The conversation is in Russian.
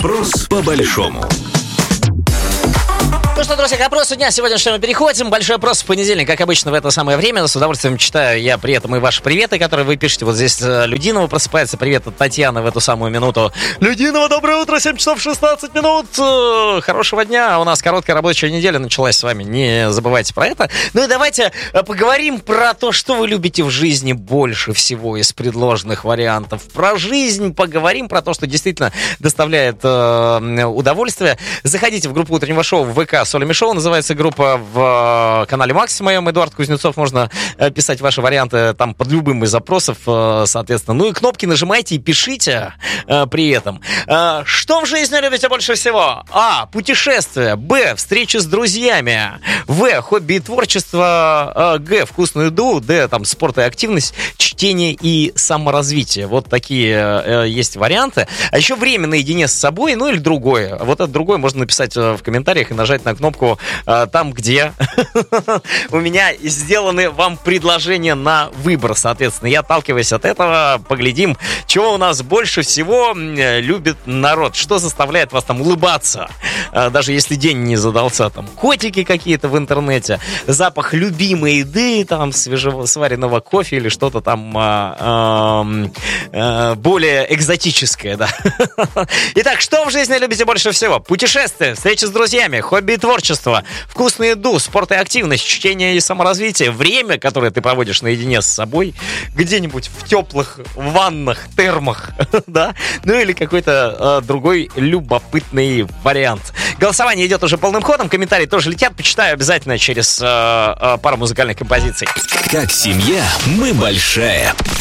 Вопрос по большому. Ну что, друзья, к опросу дня сегодняшнего переходим. Большой опрос в понедельник, как обычно, в это самое время. С удовольствием читаю я при этом и ваши приветы, которые вы пишете. Вот здесь Людинова просыпается. Привет от Татьяны в эту самую минуту. Людинова, доброе утро, 7 часов 16 минут. Хорошего дня. У нас короткая рабочая неделя началась с вами. Не забывайте про это. Ну и давайте поговорим про то, что вы любите в жизни больше всего из предложенных вариантов. Про жизнь поговорим, про то, что действительно доставляет удовольствие. Заходите в группу утреннего шоу в ВК Солями Шоу, называется группа, в канале Макс моем, Эдуард Кузнецов, можно писать ваши варианты там под любым из запросов, соответственно. Ну и кнопки нажимайте и пишите при этом. Что в жизни любите больше всего? А. Путешествия. Б. Встречи с друзьями. В. Хобби и творчество. Г. Вкусную еду. Д. Там спорт и активность. Чтение и саморазвитие. Вот такие есть варианты. А еще время наедине с собой, ну или другое. Вот это другое можно написать в комментариях и нажать на кнопку там, где у меня сделаны вам предложения на выбор, соответственно. И отталкиваясь от этого, поглядим, чего у нас больше всего любит народ. Что заставляет вас там улыбаться, даже если день не задался. Там котики какие-то в интернете, запах любимой еды, там свежесваренного кофе или что-то там более экзотическое, да. Итак, что в жизни любите больше всего? Путешествия, встречи с друзьями, хобби и творчество, вкусную еду, спорт и активность, чтение и саморазвитие, время, которое ты проводишь наедине с собой, где-нибудь в теплых ваннах, термах, да, ну или какой-то другой любопытный вариант. Голосование идет уже полным ходом, комментарии тоже летят, почитаю обязательно через пару музыкальных композиций. Как семья мы большая.